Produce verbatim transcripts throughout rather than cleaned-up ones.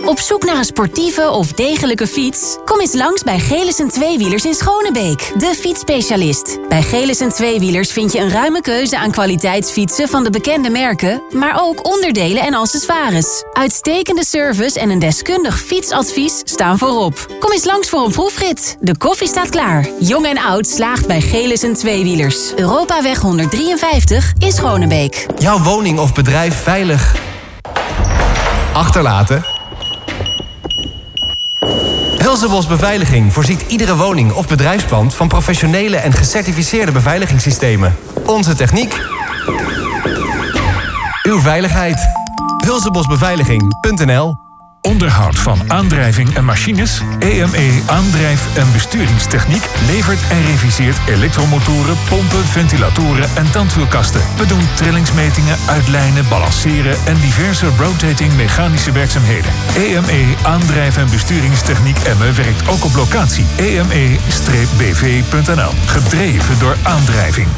Op zoek naar een sportieve of degelijke fiets? Kom eens langs bij Gelissen Tweewielers in Schonebeek, de fietsspecialist. Bij Gelissen Tweewielers vind je een ruime keuze aan kwaliteitsfietsen van de bekende merken, maar ook onderdelen en accessoires. Uitstekende service en een deskundig fietsadvies staan voorop. Kom eens langs voor een proefrit. De koffie staat klaar. Jong en oud slaagt bij Gelissen Tweewielers. Europaweg honderddrieënvijftig in Schonebeek. Jouw woning of bedrijf veilig achterlaten? Hulsebos Beveiliging voorziet iedere woning of bedrijfspand van professionele en gecertificeerde beveiligingssystemen. Onze techniek. Uw veiligheid. hulsebosbeveiliging punt n l. Onderhoud van aandrijving en machines. E M E aandrijf- en besturingstechniek levert en reviseert elektromotoren, pompen, ventilatoren en tandwielkasten. We doen trillingsmetingen, uitlijnen, balanceren en diverse rotating mechanische werkzaamheden. E M E aandrijf- en besturingstechniek Emmen werkt ook op locatie. E M E B V punt n l. Gedreven door aandrijving.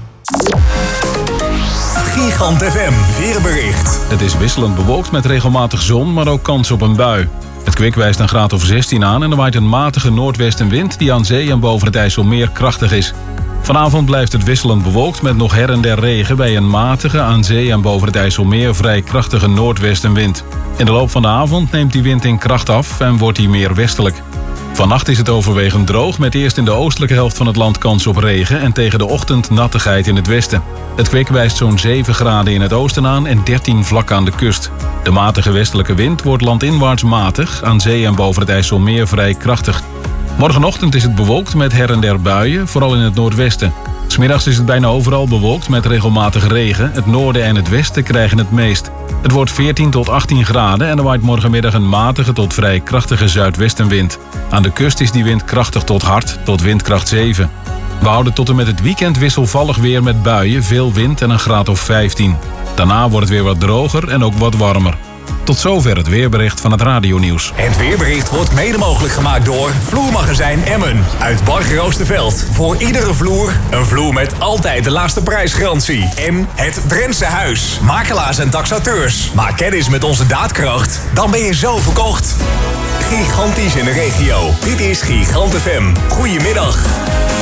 Gigant F M, weerbericht. Het is wisselend bewolkt met regelmatig zon, maar ook kans op een bui. Het kwik wijst een graad of zestien aan en er waait een matige noordwestenwind die aan zee en boven het IJsselmeer krachtig is. Vanavond blijft het wisselend bewolkt met nog her en der regen bij een matige aan zee en boven het IJsselmeer vrij krachtige noordwestenwind. In de loop van de avond neemt die wind in kracht af en wordt die meer westelijk. Vannacht is het overwegend droog met eerst in de oostelijke helft van het land kans op regen en tegen de ochtend nattigheid in het westen. Het kwik wijst zo'n zeven graden in het oosten aan en dertien vlak aan de kust. De matige westelijke wind wordt landinwaarts matig, aan zee en boven het IJsselmeer vrij krachtig. Morgenochtend is het bewolkt met her en der buien, vooral in het noordwesten. 'S Middags is het bijna overal bewolkt met regelmatige regen. Het noorden en het westen krijgen het meest. Het wordt veertien tot achttien graden en er waait morgenmiddag een matige tot vrij krachtige zuidwestenwind. Aan de kust is die wind krachtig tot hard, tot windkracht zeven. We houden tot en met het weekend wisselvallig weer met buien, veel wind en een graad of vijftien. Daarna wordt het weer wat droger en ook wat warmer. Tot zover het weerbericht van het radionieuws. Het weerbericht wordt mede mogelijk gemaakt door Vloermagazijn Emmen uit Bargeroosterveld. Voor iedere vloer een vloer met altijd de laagste prijsgarantie. En het Drentse Huis. Makelaars en taxateurs. Maak kennis met onze daadkracht. Dan ben je zo verkocht. Gigantisch in de regio. Dit is Gigant F M. Goedemiddag.